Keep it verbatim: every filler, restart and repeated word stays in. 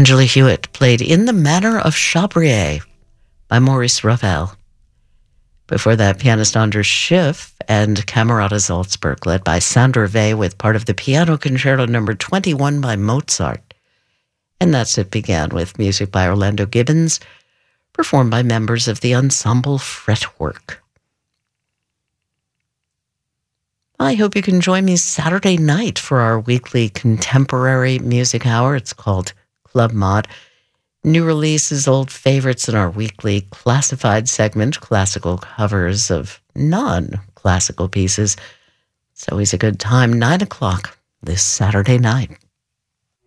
Angela Hewitt played In the Manner of Chabrier by Maurice Ravel. Before that, pianist Anders Schiff and Camerata Salzburg, led by Sandra Vey with part of the Piano Concerto number twenty-one by Mozart. And that's it began with music by Orlando Gibbons, performed by members of the ensemble Fretwork. I hope you can join me Saturday night for our weekly contemporary music hour. It's called Club Mod. New releases, old favorites in our weekly classified segment, classical covers of non-classical pieces. It's always a good time, nine o'clock this Saturday night.